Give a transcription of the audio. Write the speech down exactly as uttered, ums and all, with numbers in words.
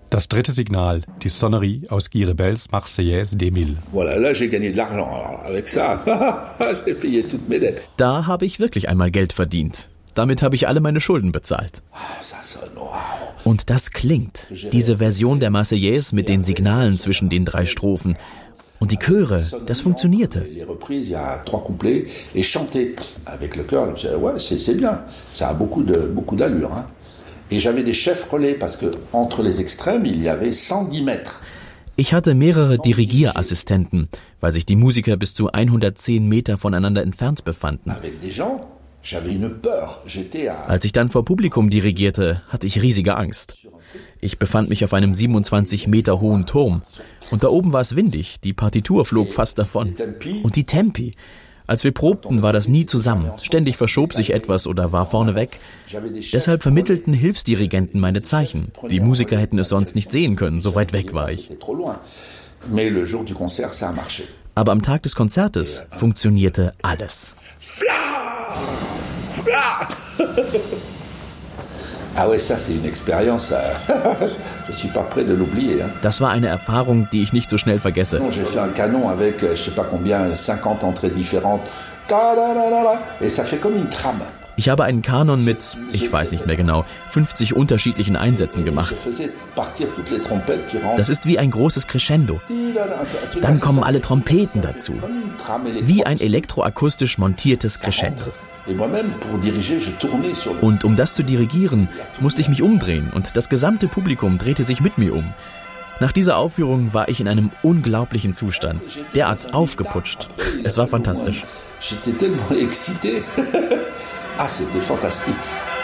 Das dritte Signal, die Sonnerie aus Guy Rebels Marseillaise d'Émile. Da habe ich wirklich einmal Geld verdient. Damit habe ich alle meine Schulden bezahlt. Und das klingt, diese Version der Marseillaise mit den Signalen zwischen den drei Strophen. Und die Chöre, das funktionierte. Ich hatte mehrere Dirigierassistenten, weil sich die Musiker bis zu hundertzehn Meter voneinander entfernt befanden. Als ich dann vor Publikum dirigierte, hatte ich riesige Angst. Ich befand mich auf einem siebenundzwanzig Meter hohen Turm. Und da oben war es windig, die Partitur flog fast davon. Und die Tempi. Als wir probten, war das nie zusammen. Ständig verschob sich etwas oder war vorne weg. Deshalb vermittelten Hilfsdirigenten meine Zeichen. Die Musiker hätten es sonst nicht sehen können, so weit weg war ich. Aber am Tag des Konzertes funktionierte alles. Das war eine Erfahrung, die ich nicht so schnell vergesse. Ich habe einen Kanon mit, ich weiß nicht mehr genau, fünfzig unterschiedlichen Einsätzen gemacht. Das ist wie ein großes Crescendo. Dann kommen alle Trompeten dazu. Wie ein elektroakustisch montiertes Crescendo. Und um das zu dirigieren, musste ich mich umdrehen und das gesamte Publikum drehte sich mit mir um. Nach dieser Aufführung war ich in einem unglaublichen Zustand, derart aufgeputscht. Es war fantastisch. Ah, c'était fantastique.